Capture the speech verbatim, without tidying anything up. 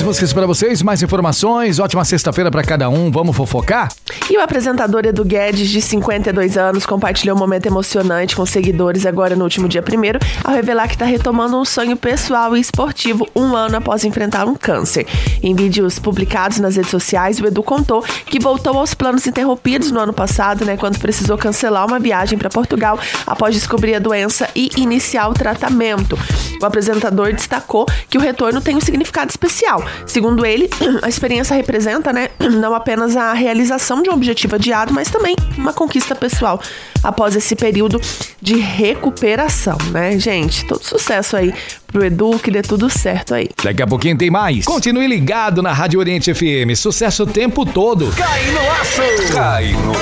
músicas pra vocês, mais informações, ótima sexta-feira pra cada um, vamos fofocar? E o apresentador Edu Guedes, de cinquenta e dois anos, compartilhou um momento emocionante com seguidores agora no último dia primeiro, ao revelar que está retomando um sonho pessoal e esportivo um ano após enfrentar um câncer. Em vídeos publicados nas redes sociais, o Edu contou que voltou aos planos interrompidos no ano passado, né, quando precisou cancelar uma viagem para Portugal após descobrir a doença e iniciar o tratamento. O apresentador destacou que o retorno tem um significado especial. Segundo ele, a experiência representa, né, não apenas a realização de um objetivo adiado, mas também uma conquista pessoal após esse período de recuperação, né, gente? Todo sucesso aí pro Edu, que dê tudo certo aí. Daqui a pouquinho tem mais. Continue ligado na Rádio Oriente F M. Sucesso o tempo todo. Cai no laço! Cai no